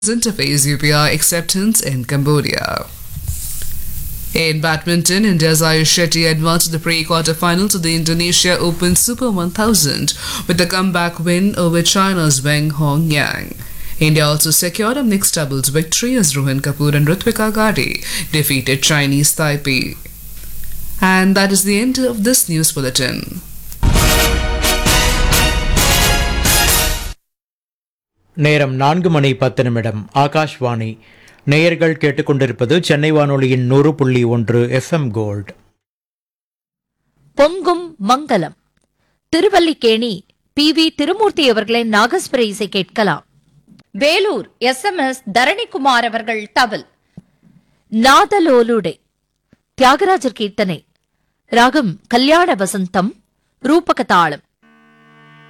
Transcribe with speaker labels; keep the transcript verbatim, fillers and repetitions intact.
Speaker 1: interface U P I acceptance in Cambodia. In badminton, India's Ayush Shetty advanced to the pre-quarterfinals of the Indonesia Open Super one thousand with a comeback win over China's Wang Hongyang. India also secured a mixed doubles victory as Rohan Kapoor and Ritvika Ghati defeated Chinese Taipei. And that is the end of this news bulletin.
Speaker 2: நேரம் நான்கு மணி பத்து நிமிடம். ஆகாஷ்வாணி. நேயர்கள் கேட்டுக்கொண்டிருப்பது சென்னை வானொலியின் நூறு புள்ளி ஒன்று எஃப்எம் கோல்ட்.
Speaker 3: பொங்கும் மங்கலம் திருவல்லிக்கேணி பி வி திருமூர்த்தி அவர்களின் நாகஸ்வர இசை கேட்கலாம். Vellore S M S Dharanikumar அவர்கள் தவில். நாதலோலுடை தியாகராஜர் கீர்த்தனை. ராகம் கல்யாண வசந்தம். ரூபக தாளம்.